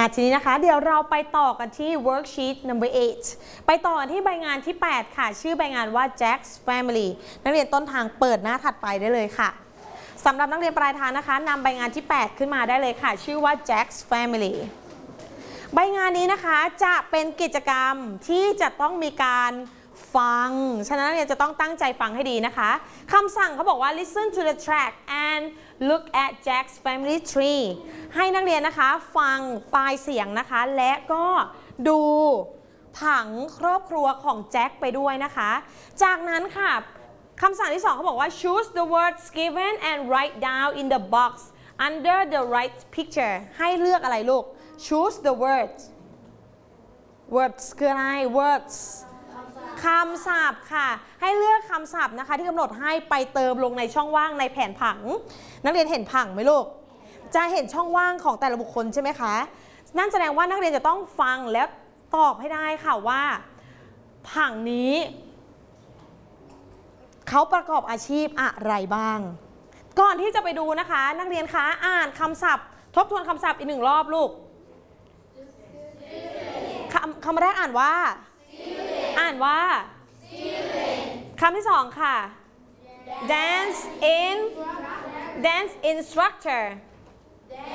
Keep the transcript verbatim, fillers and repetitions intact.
อ่ะทีนี้นะคะเดี๋ยวเราไปต่อกันที่ worksheet number eight ไปต่อกันที่ใบงานที่แปดค่ะชื่อใบงานว่า Jack's Family นักเรียนต้นทางเปิดหน้าถัดไปได้เลยค่ะสำหรับนักเรียนปลายทางนะคะนำใบงานที่แปดขึ้นมาได้เลยค่ะชื่อว่า Jack's Family ใบงานนี้นะคะจะเป็นกิจกรรมที่จะต้องมีการฟังฉะนั้นนักเรียนจะต้องตั้งใจฟังให้ดีนะคะคำสั่งเขาบอกว่า listen to the track and look at Jack's family tree ให้นักเรียนนะคะฟังไฟล์เสียงนะคะและก็ดูผังครอบครัวของแจ็คไปด้วยนะคะจากนั้นค่ะคำสั่งที่สองเขาบอกว่า choose the words given and write down in the box under the right picture ให้เลือกอะไรลูก choose the words words คืออะไร words คำศัพท์ค่ะให้เลือกคำศัพท์นะคะที่กำหนดให้ไปเติมลงในช่องว่างในแผนผังนักเรียนเห็นผังไหมลูกจะเห็นช่องว่างของแต่ละบุคคลใช่ไหมคะนั่นแสดงว่านักเรียนจะต้องฟังและตอบให้ได้ค่ะว่าผังนี้เขาประกอบอาชีพอะไรบ้างก่อนที่จะไปดูนะคะนักเรียนคะอ่านคำศัพท์ทบทวนคำศัพท์อีกหนึ่งรอบลูกคำคำแรกอ่านว่าอ่านว่าคำที่สองค่ะ dance in dance instructor